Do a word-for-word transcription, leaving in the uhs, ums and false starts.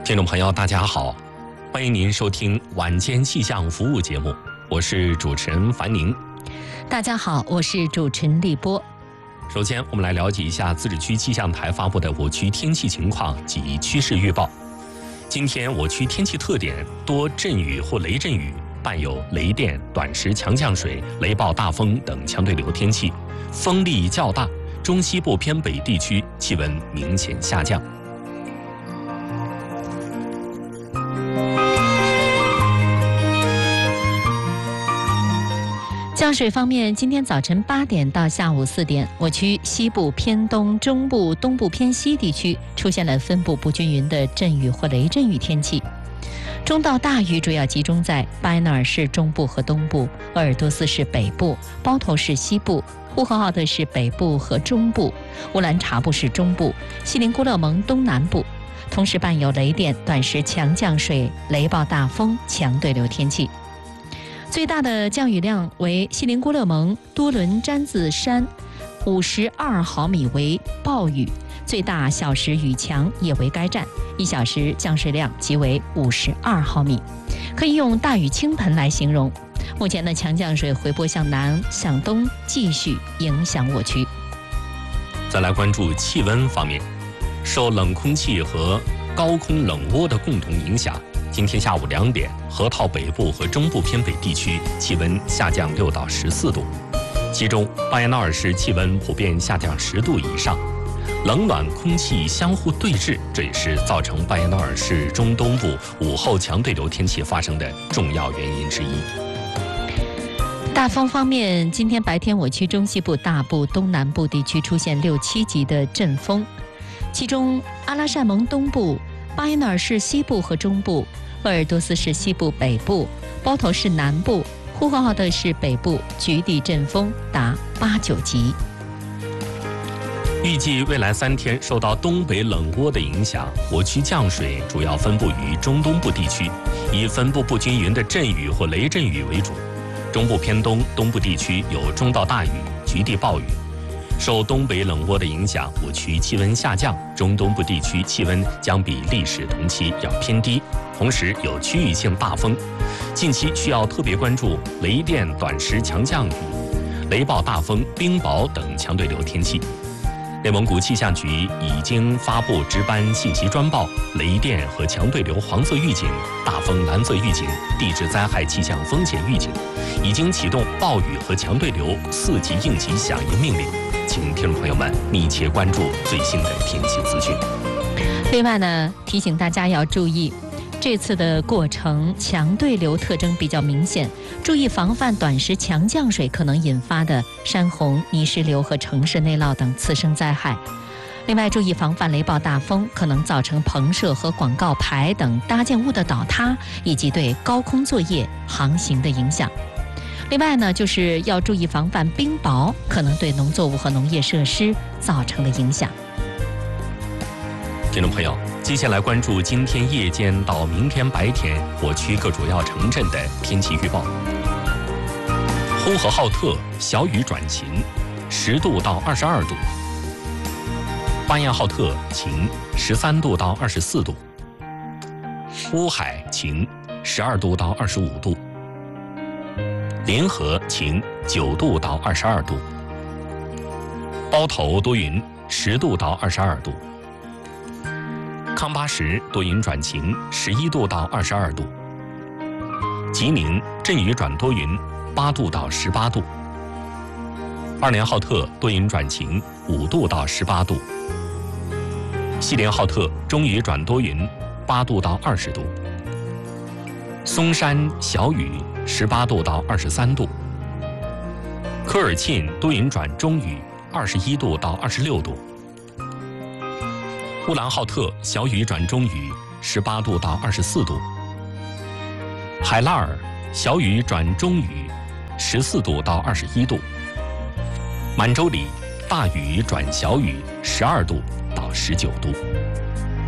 听众朋友，大家好，欢迎您收听晚间气象服务节目，我是主持人樊宁。 大家好，我是主持人丽波。 首先，我们来了解一下自治区气象台发布的我区天气情况及趋势预报。今天我区天气特点多阵雨或雷阵雨，伴有雷电、短时强降水、雷暴大风等强对流天气，风力较大，中西部偏北地区气温明显下降。 降水方面，今天早晨八点到下午四点，我区西部偏东、中部、东部偏西地区出现了分布不均匀的阵雨或雷阵雨天气。中到大雨主要集中在巴彦淖尔市中部和东部、鄂尔多斯市北部、包头市西部、呼和浩特市北部和中部、乌兰察布市中部、锡林郭勒盟东南部，同时伴有雷电、短时强降水、雷暴大风、强对流天气。最大的降雨量为锡林郭勒盟多伦詹子山五十二毫米为暴雨，最大小时雨强也为该站，一小时降水量即为五十二毫米，可以用大雨倾盆来形容。目前的强降水回波向南向东继续影响我区。 再来关注气温方面，受冷空气和高空冷涡的共同影响，今天下午两点，河套北部和中部偏北地区气温下降六到十四度，其中巴彦淖尔市气温普遍下降十度以上。冷暖空气相互对峙，这也是造成巴彦淖尔市中东部午后强对流天气发生的重要原因之一。 大风方面，今天白天我区中西部大部、东南部地区出现六七级的阵风，其中阿拉善盟东部、巴彦淖尔市西部和中部、鄂尔多斯市西部北部、包头市南部、呼和浩特市北部局地阵风达八九级。 预计未来三天受到东北冷涡的影响，我区降水主要分布于中东部地区，以分布不均匀的阵雨或雷阵雨为主。中部偏东、东部地区有中到大雨、局地暴雨。受东北冷涡的影响，我区气温下降，中东部地区气温将比历史同期要偏低，同时有区域性大风。近期需要特别关注雷电、短时强降雨、雷暴大风、冰雹等强对流天气。内蒙古气象局已经发布值班信息专报、雷电和强对流黄色预警、大风蓝色预警、地质灾害气象风险预警，已经启动暴雨和强对流四级应急响应命令，请听众朋友们密切关注最新的天气资讯。 另外呢，提醒大家要注意，这次的过程强对流特征比较明显，注意防范短时强降水可能引发的山洪、泥石流和城市内涝等次生灾害。另外，注意防范雷暴大风可能造成棚设和广告牌等搭建物的倒塌，以及对高空作业、航行的影响。另外呢，就是要注意防范冰雹可能对农作物和农业设施造成的影响。 听众朋友，接下来关注今天夜间到明天白天我区各主要城镇的天气预报。呼和浩特小雨转晴，十度到二十二度；巴彦浩特晴，十三度到二十四度；乌海晴，十二度到二十五度；临河晴，九度到二十二度；包头多云，十度到二十二度；康巴什多云转晴，十一度到二十二度；吉宁阵雨转多云，八度到十八度；二连浩特多云转晴，五度到十八度；锡林浩特中雨转多云，八度到二十度；松山小雨，十八度到二十三度；科尔沁多云转中雨，二十一度到二十六度；乌兰浩特小雨转中雨，十八度到二十四度；海拉尔小雨转中雨，十四度到二十一度；满洲里大雨转小雨，十二度到十九度。